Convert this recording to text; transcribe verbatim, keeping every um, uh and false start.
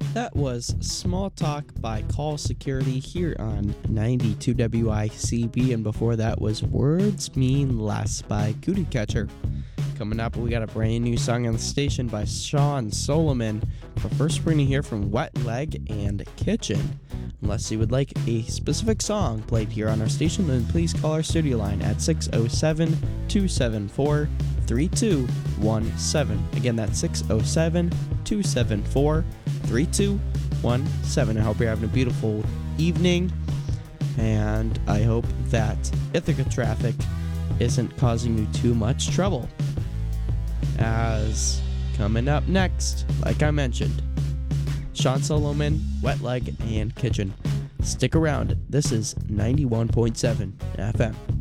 That was Small Talk by Call Security here on ninety-two W I C B, and before that was Words Mean Less by Cootie Catcher. Coming up, we got a brand new song on the station by Sean Solomon. But first, we're going to hear from Wet Leg and Kitchen. Unless you would like a specific song played here on our station, then please call our studio line at six oh seven, two seven four, three two one seven. Again, that's six oh seven, two seven four, three two one seven. I hope you're having a beautiful evening, and I hope that Ithaca traffic isn't causing you too much trouble. As coming up next, like I mentioned, Sean Solomon, Wet Leg, and Kitchen. Stick around. This is ninety-one point seven F M.